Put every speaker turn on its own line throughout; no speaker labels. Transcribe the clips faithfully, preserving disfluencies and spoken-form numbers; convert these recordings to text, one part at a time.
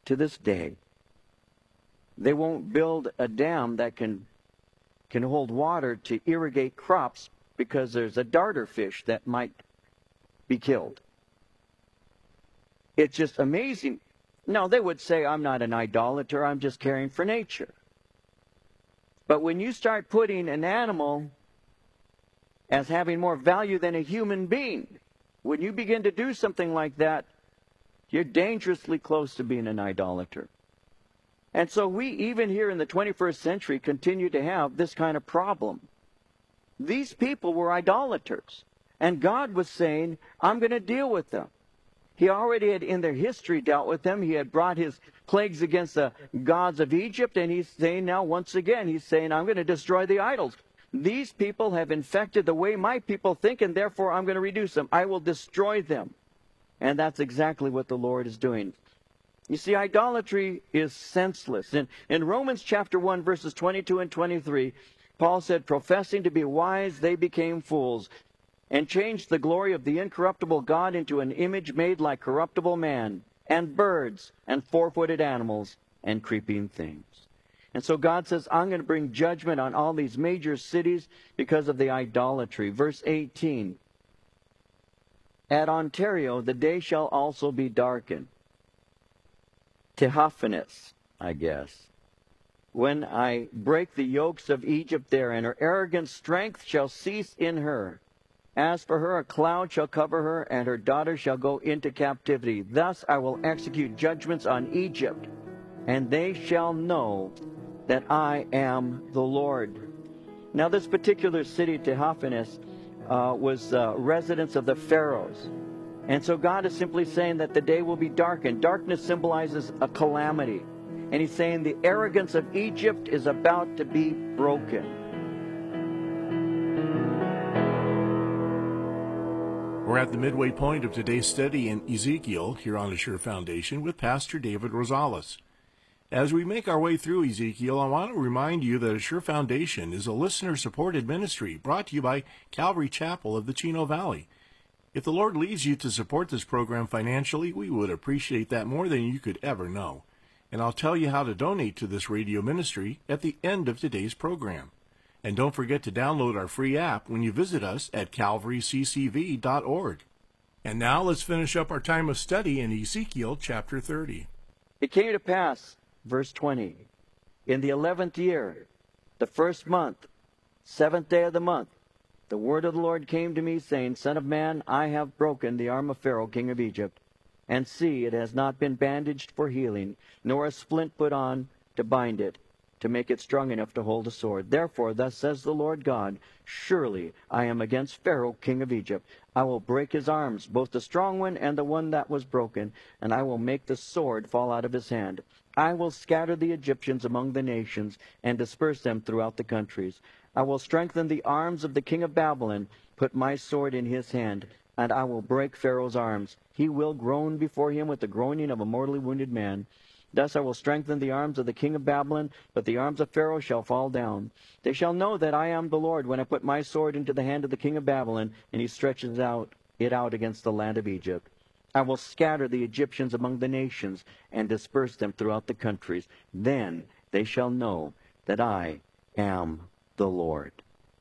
to this day. They won't build a dam that can can hold water to irrigate crops because there's a darter fish that might be killed. It's just amazing. No, they would say, I'm not an idolater, I'm just caring for nature. But when you start putting an animal as having more value than a human being, when you begin to do something like that, you're dangerously close to being an idolater. And so we, even here in the twenty-first century, continue to have this kind of problem. These people were idolaters. And God was saying, I'm going to deal with them. He already had in their history dealt with them. He had brought his plagues against the gods of Egypt. And he's saying now, once again, he's saying, I'm going to destroy the idols. These people have infected the way my people think, and therefore I'm going to reduce them. I will destroy them. And that's exactly what the Lord is doing. You see, idolatry is senseless. In, in Romans chapter one, verses twenty-two and twenty-three, Paul said, professing to be wise, they became fools, and changed the glory of the incorruptible God into an image made like corruptible man, and birds, and four-footed animals, and creeping things. And so God says, I'm going to bring judgment on all these major cities because of the idolatry. Verse eighteen, at Ontario the day shall also be darkened. Tehaphanes, I guess. When I break the yokes of Egypt there, and her arrogant strength shall cease in her. As for her, a cloud shall cover her, and her daughters shall go into captivity. Thus I will execute judgments on Egypt, and they shall know that I am the Lord. Now this particular city, Tehaphanes, uh, was uh, residence of the pharaohs. And so God is simply saying that the day will be darkened. Darkness symbolizes a calamity. And he's saying the arrogance of Egypt is about to be broken.
We're at the midway point of today's study in Ezekiel here on Assure Foundation with Pastor David Rosales. As we make our way through Ezekiel, I want to remind you that Assure Foundation is a listener-supported ministry brought to you by Calvary Chapel of the Chino Valley. If the Lord leads you to support this program financially, we would appreciate that more than you could ever know. And I'll tell you how to donate to this radio ministry at the end of today's program. And don't forget to download our free app when you visit us at calvary c c v dot org. And now let's finish up our time of study in Ezekiel chapter thirty.
It came to pass, verse twenty, in the eleventh year, the first month, seventh day of the month, the word of the Lord came to me, saying, Son of man, I have broken the arm of Pharaoh, king of Egypt. And see, it has not been bandaged for healing, nor a splint put on to bind it, to make it strong enough to hold a sword. Therefore, thus says the Lord God, surely I am against Pharaoh, king of Egypt. I will break his arms, both the strong one and the one that was broken, and I will make the sword fall out of his hand. I will scatter the Egyptians among the nations, and disperse them throughout the countries. I will strengthen the arms of the king of Babylon, put my sword in his hand, and I will break Pharaoh's arms. He will groan before him with the groaning of a mortally wounded man. Thus I will strengthen the arms of the king of Babylon, but the arms of Pharaoh shall fall down. They shall know that I am the Lord when I put my sword into the hand of the king of Babylon, and he stretches out it out against the land of Egypt. I will scatter the Egyptians among the nations, and disperse them throughout the countries. Then they shall know that I am the Lord.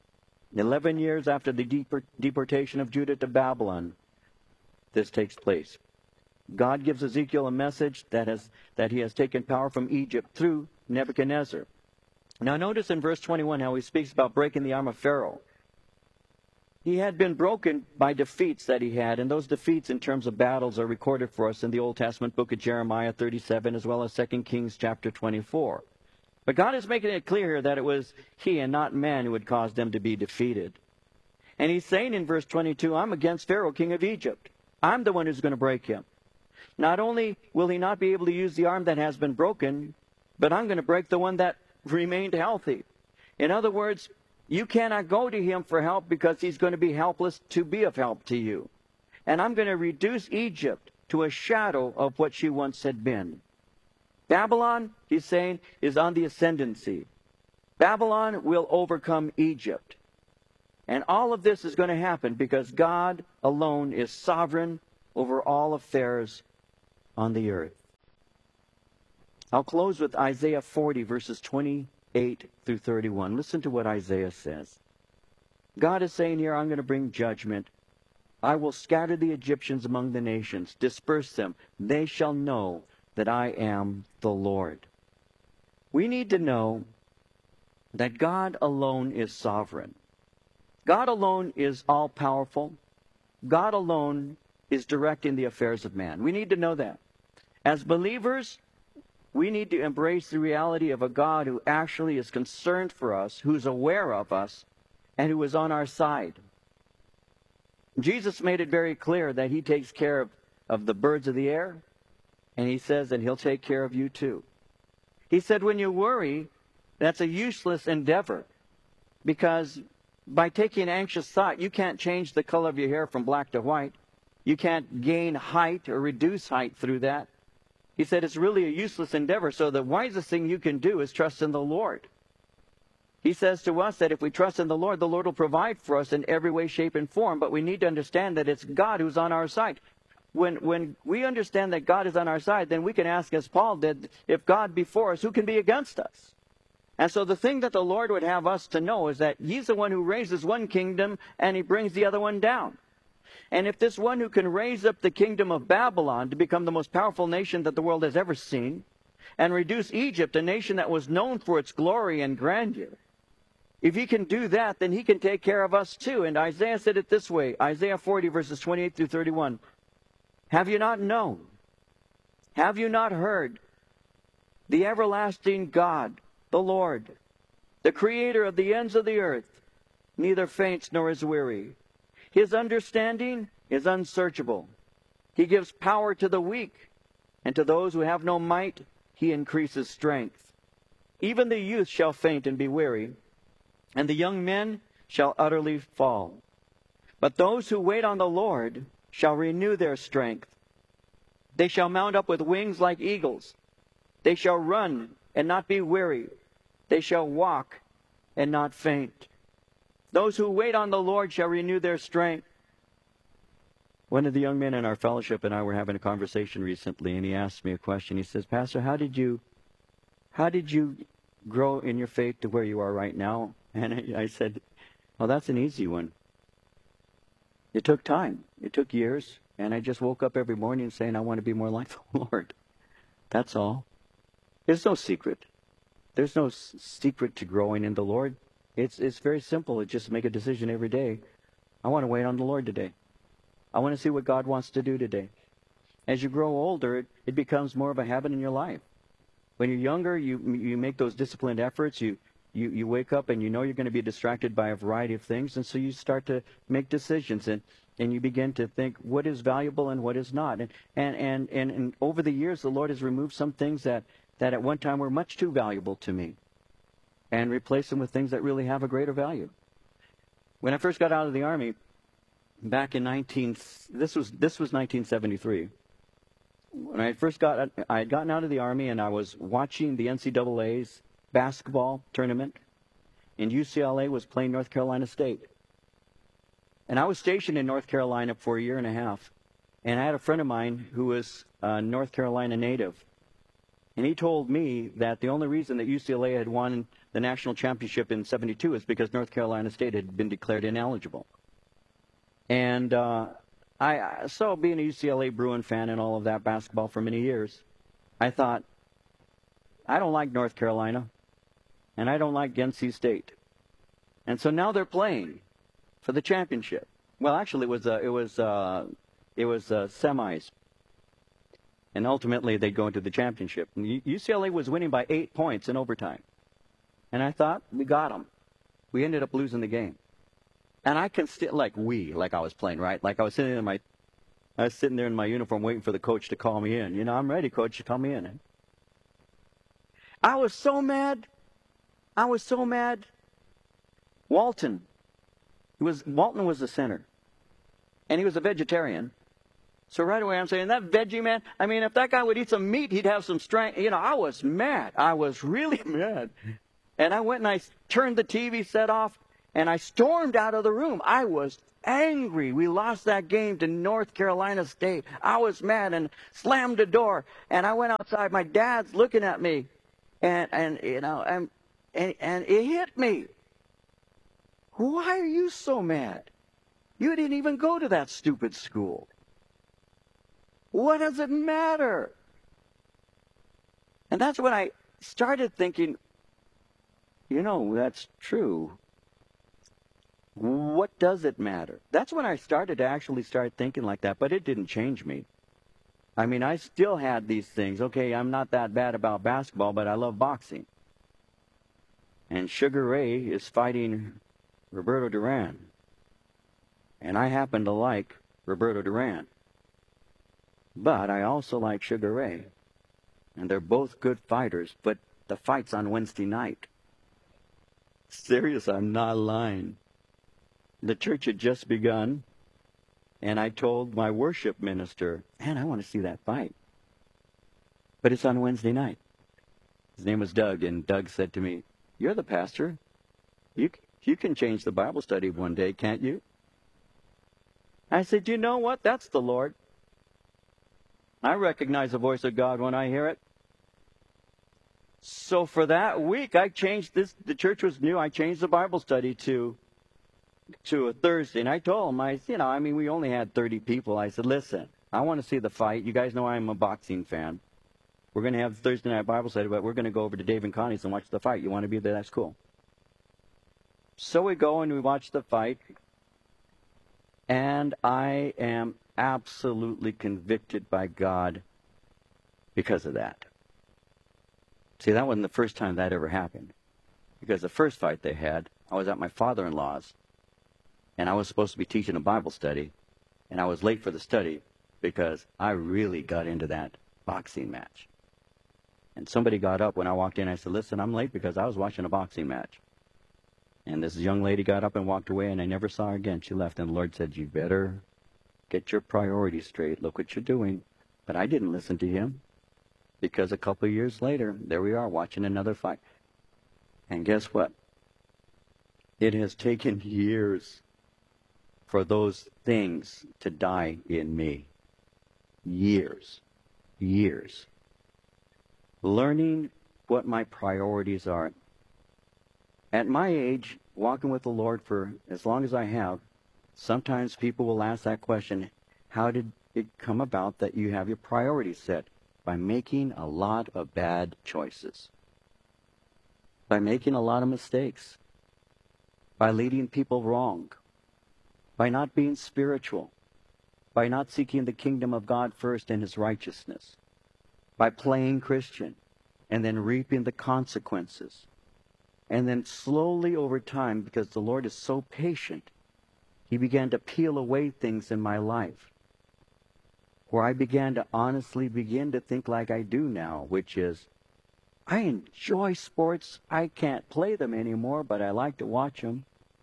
Eleven years after the deport deportation of Judah to Babylon, this takes place. God gives Ezekiel a message that has that he has taken power from Egypt through Nebuchadnezzar. Now notice in verse twenty-one how he speaks about breaking the arm of Pharaoh. He had been broken by defeats that he had, and those defeats in terms of battles are recorded for us in the Old Testament book of Jeremiah thirty-seven as well as Second Kings chapter twenty-four. But God is making it clear here that it was he and not man who had caused them to be defeated. And he's saying in verse twenty-two, I'm against Pharaoh, king of Egypt. I'm the one who's going to break him. Not only will he not be able to use the arm that has been broken, but I'm going to break the one that remained healthy. In other words, you cannot go to him for help because he's going to be helpless to be of help to you. And I'm going to reduce Egypt to a shadow of what she once had been. Babylon, he's saying, is on the ascendancy. Babylon will overcome Egypt. And all of this is going to happen because God alone is sovereign over all affairs on the earth. I'll close with Isaiah forty, verses twenty-eight through thirty-one. Listen to what Isaiah says. God is saying here, I'm going to bring judgment. I will scatter the Egyptians among the nations, disperse them. They shall know that I am the Lord. We need to know that God alone is sovereign. God alone is all-powerful. God alone is directing the affairs of man. We need to know that. As believers, we need to embrace the reality of a God who actually is concerned for us, who's aware of us, and who is on our side. Jesus made it very clear that he takes care of, of the birds of the air, and he says that he'll take care of you too. He said when you worry, that's a useless endeavor, because by taking an anxious thought, you can't change the color of your hair from black to white. You can't gain height or reduce height through that. He said it's really a useless endeavor, so the wisest thing you can do is trust in the Lord. He says to us that if we trust in the Lord, the Lord will provide for us in every way, shape, and form, but we need to understand that it's God who's on our side. When, when we understand that God is on our side, then we can ask, as Paul did, if God be for us, who can be against us? And so the thing that the Lord would have us to know is that he's the one who raises one kingdom and he brings the other one down. And if this one who can raise up the kingdom of Babylon to become the most powerful nation that the world has ever seen, and reduce Egypt, a nation that was known for its glory and grandeur, if he can do that, then he can take care of us too. And Isaiah said it this way, Isaiah forty, verses twenty-eight through thirty-one. Have you not known? Have you not heard? The everlasting God, the Lord, the creator of the ends of the earth, neither faints nor is weary. His understanding is unsearchable. He gives power to the weak, and to those who have no might, he increases strength. Even the youth shall faint and be weary, and the young men shall utterly fall. But those who wait on the Lord shall renew their strength. They shall mount up with wings like eagles. They shall run and not be weary. They shall walk and not faint. Those who wait on the Lord shall renew their strength. One of the young men in our fellowship and I were having a conversation recently, and he asked me a question. He says, Pastor, how did you, how did you grow in your faith to where you are right now? And I, I said, well, that's an easy one. It took time. It took years. And I just woke up every morning saying, I want to be more like the Lord. That's all. There's no secret. There's no s- secret to growing in the Lord. It's it's very simple. It's just make a decision every day. I want to wait on the Lord today. I want to see what God wants to do today. As you grow older, it, it becomes more of a habit in your life. When you're younger, you you make those disciplined efforts. You, you, you wake up and you know you're going to be distracted by a variety of things. And so you start to make decisions. And, and you begin to think what is valuable and what is not. And, and, and, and, and over the years, the Lord has removed some things that, that at one time were much too valuable to me, and replace them with things that really have a greater value. When I first got out of the Army, back in nineteen, this was this was nineteen seventy-three. When I first got, I had gotten out of the Army, and I was watching the N C double A's basketball tournament, and U C L A was playing North Carolina State. And I was stationed in North Carolina for a year and a half, and I had a friend of mine who was a North Carolina native. And he told me that the only reason that U C L A had won the national championship in seventy-two is because North Carolina State had been declared ineligible. And uh, I, so being a U C L A Bruin fan and all of that basketball for many years, I thought, I don't like North Carolina, and I don't like N C State. And so now they're playing for the championship. Well, actually, it was uh, it was uh, it was uh, semis. And ultimately, they'd go into the championship. And U C L A was winning by eight points in overtime. And I thought, we got them. We ended up losing the game. And I can still, like we, like I was playing, right? Like I was sitting in my, I was sitting there in my uniform waiting for the coach to call me in. You know, I'm ready, coach, to call me in. I was so mad. I was so mad. Walton, he was Walton was the center. And he was a vegetarian. So right away I'm saying, that veggie man, I mean, if that guy would eat some meat, he'd have some strength. You know, I was mad. I was really mad. And I went and I turned the T V set off, and I stormed out of the room. I was angry. We lost that game to North Carolina State. I was mad and slammed the door. And I went outside. My dad's looking at me. And, and you know, and, and, and it hit me. Why are you so mad? You didn't even go to that stupid school. What does it matter? And that's when I started thinking, you know, that's true. What does it matter? That's when I started to actually start thinking like that, but it didn't change me. I mean, I still had these things. Okay, I'm not that bad about basketball, but I love boxing. And Sugar Ray is fighting Roberto Duran. And I happen to like Roberto Duran. But I also like Sugar Ray. And they're both good fighters, but the fight's on Wednesday night. Serious, I'm not lying. The church had just begun, and I told my worship minister, man, I want to see that fight. But it's on Wednesday night. His name was Doug, and Doug said to me, you're the pastor. You, you can change the Bible study one day, can't you? I said, you know what? That's the Lord. I recognize the voice of God when I hear it. So for that week, I changed this. The church was new. I changed the Bible study to to a Thursday. And I told them, I, you know, I mean, we only had thirty people. I said, listen, I want to see the fight. You guys know I'm a boxing fan. We're going to have Thursday night Bible study, but we're going to go over to Dave and Connie's and watch the fight. You want to be there? That's cool. So we go and we watch the fight. And I am absolutely convicted by God because of that. See, that wasn't the first time that ever happened. Because the first fight they had, I was at my father-in-law's, and I was supposed to be teaching a Bible study, and I was late for the study because I really got into that boxing match. And somebody got up when I walked in. I said, listen, I'm late because I was watching a boxing match. And this young lady got up and walked away, and I never saw her again. She left, and the Lord said, you better get your priorities straight. Look what you're doing. But I didn't listen to him because a couple of years later, there we are watching another fight. And guess what? It has taken years for those things to die in me. Years. Years. Learning what my priorities are. At my age, walking with the Lord for as long as I have, sometimes people will ask that question, how did it come about that you have your priorities set? By making a lot of bad choices. By making a lot of mistakes. By leading people wrong. By not being spiritual. By not seeking the kingdom of God first and His righteousness. By playing Christian and then reaping the consequences. And then slowly over time, because the Lord is so patient, He began to peel away things in my life. Where I began to honestly begin to think like I do now, which is, I enjoy sports. I can't play them anymore, but I like to watch them.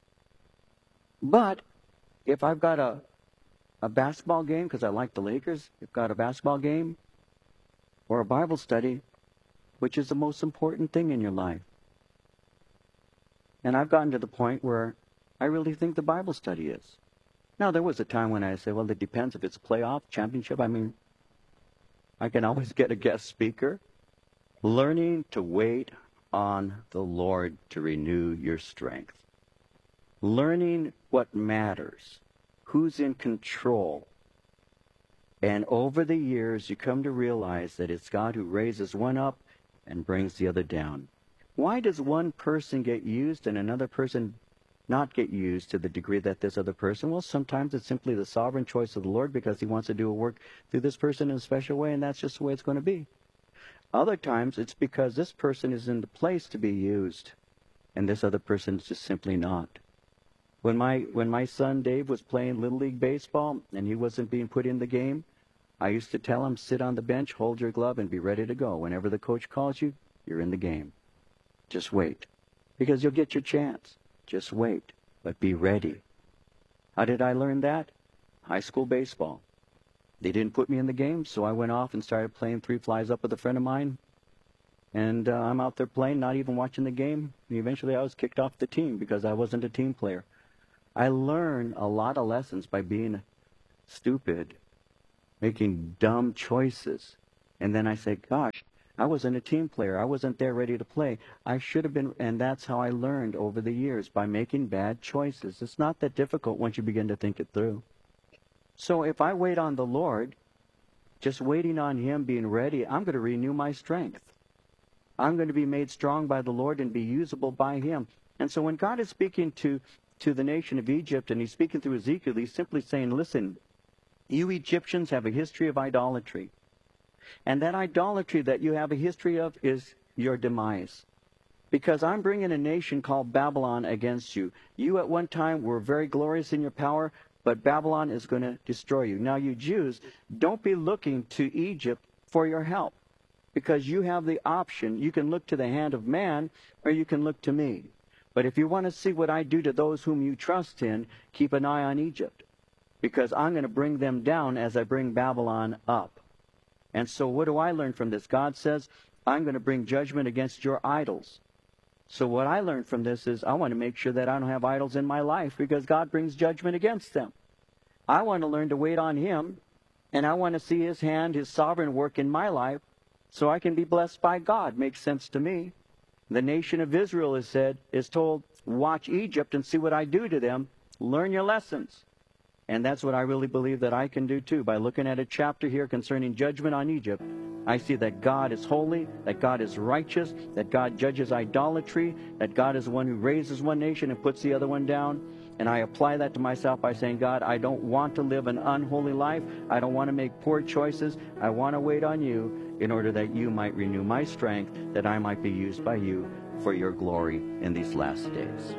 But if I've got a, a basketball game, because I like the Lakers, if I've got a basketball game or a Bible study, which is the most important thing in your life? And I've gotten to the point where I really think the Bible study is. Now, there was a time when I said, well, it depends if it's a playoff, championship. I mean, I can always get a guest speaker. Learning to wait on the Lord to renew your strength. Learning what matters. Who's in control. And over the years, you come to realize that it's God who raises one up and brings the other down. Why does one person get used and another person not get used to the degree that this other person? Well, sometimes it's simply the sovereign choice of the Lord because He wants to do a work through this person in a special way, and that's just the way it's going to be. Other times, it's because this person is in the place to be used, and this other person is just simply not. When my when my son Dave was playing Little League Baseball and he wasn't being put in the game, I used to tell him, sit on the bench, hold your glove, and be ready to go. Whenever the coach calls you, you're in the game. Just wait, because you'll get your chance. Just wait, but be ready. How did I learn that? High school baseball. They didn't put me in the game, so I went off and started playing three flies up with a friend of mine. And uh, I'm out there playing, not even watching the game. And eventually I was kicked off the team because I wasn't a team player. I learn a lot of lessons by being stupid, making dumb choices. And then I say, gosh, I wasn't a team player. I wasn't there ready to play. I should have been, and that's how I learned over the years, by making bad choices. It's not that difficult once you begin to think it through. So if I wait on the Lord, just waiting on Him, being ready, I'm going to renew my strength. I'm going to be made strong by the Lord and be usable by Him. And so when God is speaking to, to the nation of Egypt, and He's speaking through Ezekiel, He's simply saying, listen, you Egyptians have a history of idolatry. And that idolatry that you have a history of is your demise. Because I'm bringing a nation called Babylon against you. You at one time were very glorious in your power, but Babylon is going to destroy you. Now, you Jews, don't be looking to Egypt for your help, because you have the option. You can look to the hand of man, or you can look to me. But if you want to see what I do to those whom you trust in, keep an eye on Egypt, because I'm going to bring them down as I bring Babylon up. And so what do I learn from this? God says, I'm going to bring judgment against your idols. So what I learned from this is I want to make sure that I don't have idols in my life, because God brings judgment against them. I want to learn to wait on Him, and I want to see His hand, His sovereign work in my life, so I can be blessed by God. Makes sense to me. The nation of Israel is said, is told, watch Egypt and see what I do to them. Learn your lessons. And that's what I really believe that I can do too. By looking at a chapter here concerning judgment on Egypt, I see that God is holy, that God is righteous, that God judges idolatry, that God is the one who raises one nation and puts the other one down. And I apply that to myself by saying, God, I don't want to live an unholy life. I don't want to make poor choices. I want to wait on you in order that you might renew my strength, that I might be used by you for your glory in these last days.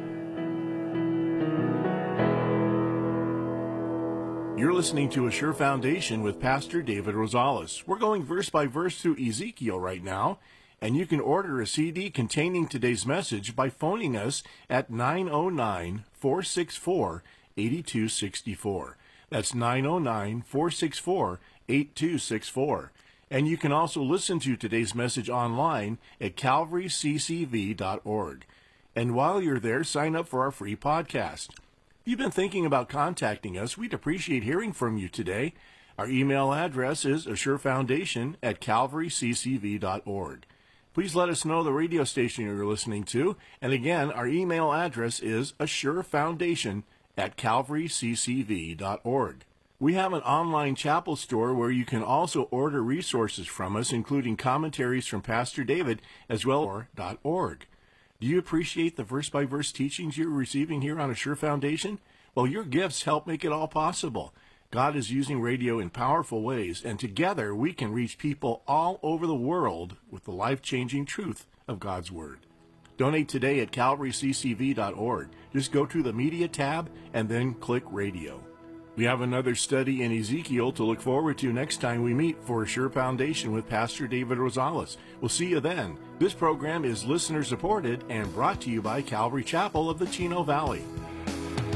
You're listening to A Sure Foundation with Pastor David Rosales. We're going verse by verse through Ezekiel right now, and you can order a C D containing today's message by phoning us at nine oh nine, four six four, eight two six four. That's nine oh nine, four six four, eight two six four. And you can also listen to today's message online at calvary c c v dot org. And while you're there, sign up for our free podcast. If you've been thinking about contacting us, we'd appreciate hearing from you today. Our email address is assurefoundation at calvary c c v dot org. Please let us know the radio station you're listening to. And again, our email address is assurefoundation at calvary c c v dot org. We have an online chapel store where you can also order resources from us, including commentaries from Pastor David, as well as .org. Do you appreciate the verse-by-verse teachings you're receiving here on A Sure Foundation? Well, your gifts help make it all possible. God is using radio in powerful ways, and together we can reach people all over the world with the life-changing truth of God's Word. Donate today at calvary c c v dot org. Just go to the Media tab and then click Radio. We have another study in Ezekiel to look forward to next time we meet for A Sure Foundation with Pastor David Rosales. We'll see you then. This program is listener-supported and brought to you by Calvary Chapel of the Chino Valley.